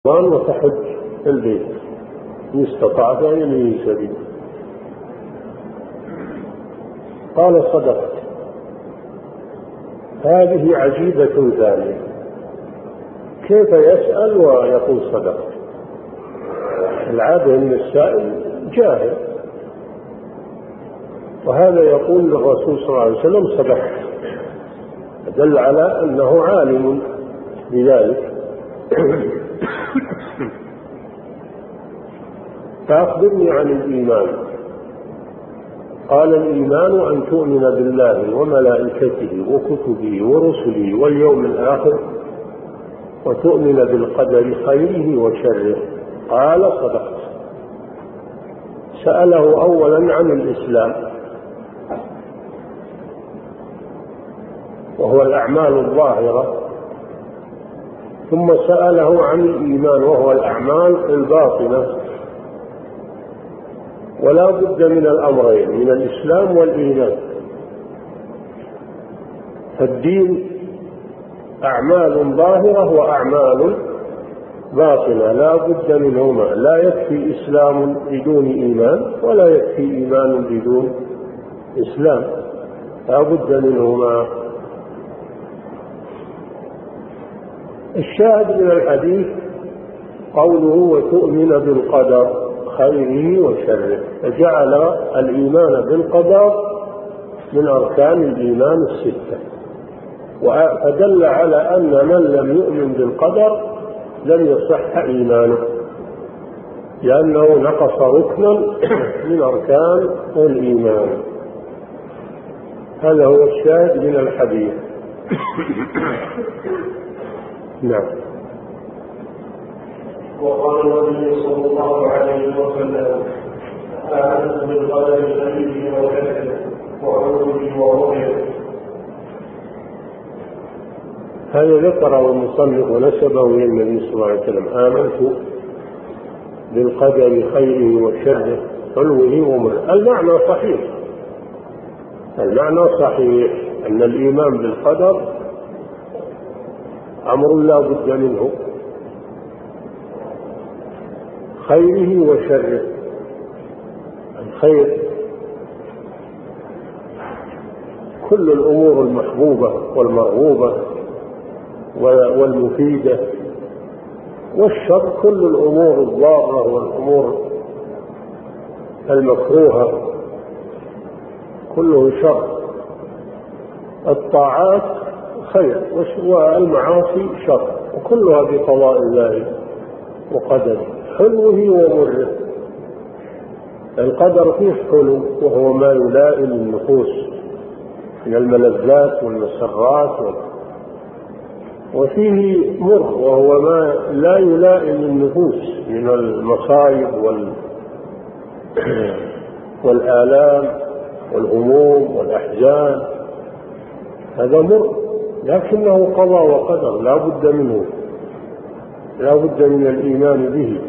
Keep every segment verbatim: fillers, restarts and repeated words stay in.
وتحج البيت إن استطعت إليه سبيل. قال صدقت. هذه عجيبة ثانية، كيف يسأل ويقول صدقت؟ العادة أن السائل جاهل، وهذا يقول للرسول صلى الله عليه وسلم صدقت، دل على أنه عالم بذلك. فأخبرني عن الإيمان. قال الإيمان أن تؤمن بالله وملائكته وكتبه ورسله واليوم الآخر وتؤمن بالقدر خيره وشره. قال صدقت. سأله أولا عن الإسلام وهو الأعمال الظاهرة، ثم سأله عن الإيمان وهو الأعمال الباطنة. ولا بد من الأمرين، من الإسلام والإيمان. فالدين أعمال ظاهرة وأعمال باطنة، لا بد منهما. لا يكفي إسلام بدون إيمان، ولا يكفي إيمان بدون إسلام، لا بد منهما. الشاهد من الحديث قوله وتؤمن بالقدر خيره وشره، فجعل الإيمان بالقدر من أركان الإيمان الستة، فدل على أن من لم يؤمن بالقدر لم يصح إيمانه، لأنه نقص ركنا من أركان الإيمان. هذا هو الشاهد من الحديث. نعم. وقال النبي صلى الله عليه وسلم آمنت بالقدر خيره وشره وعلوه ورؤيه. هذا ذكره المصنف ونسبه إلى النبي صلى الله عليه وسلم. آمنت بالقدر خيره وشره علوه ومره. المعنى صحيح، المعنى صحيح أن الإيمان بالقدر أمر لا بد منه، خيره وشره. الخير كل الأمور المحبوبة والمرغوبة والمفيدة، والشر كل الأمور الضارة والأمور المكروهة، كله شر. الطاعات خير والمعاصي شر، وكلها بقضاء الله وقدره، حلوه ومره. القدر فيه حلو وهو ما يلائم النفوس من الملذات والمسرات، وفيه مر وهو ما لا يلائم النفوس من المصائب والآلام والهموم والأحزان. هذا مر، لكنه قضاء وقدر لا بد منه، لا بد من الإيمان به.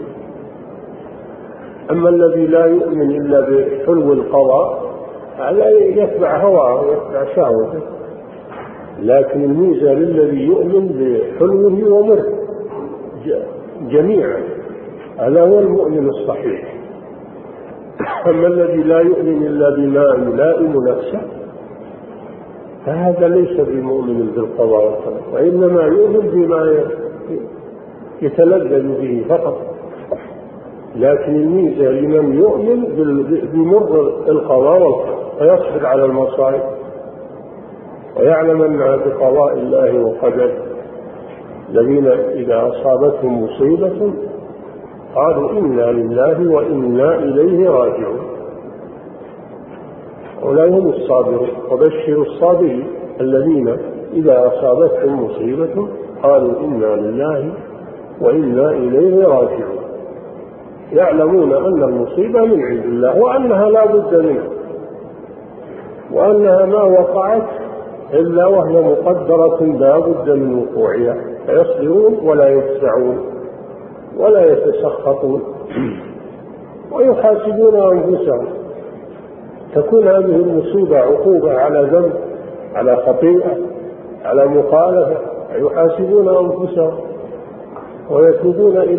أما الذي لا يؤمن إلا بحلو القضاء هذا يتبع هواه ويتبع شهوته، لكن الميزة للذي يؤمن بحلوه ومره جميعا، هذا هو المؤمن الصحيح. أما الذي لا يؤمن إلا بما يلائم نفسه فهذا ليس بمؤمن بالقضاء والقدر، وإنما يؤمن بما يتلذذ به فقط. لكن الميزة لمن يؤمن بمر القضاء والقدر ويصبر على المصائب ويعلم أنها بقضاء الله وقدره. الذين إذا أصابتهم مصيبة قالوا إنا لله وإنا إليه راجعون، أولئك هم الصابرون. وبشر الصابرين الذين إذا أصابتهم مصيبة قالوا إنا لله وإنا إليه راجعون، يعلمون أن المصيبة من عند الله وأنها لا بد منها، وأنها ما وقعت إلا وهي مقدرة لا بد من وقوعها، فيصبرون ولا يجزعون ولا يتسخطون ويحاسبون أنفسهم. تكون هذه المصيبة عقوبة على ذنب، على خطيئة، على مخالفة، يحاسبون أنفسهم ويتوبون إلى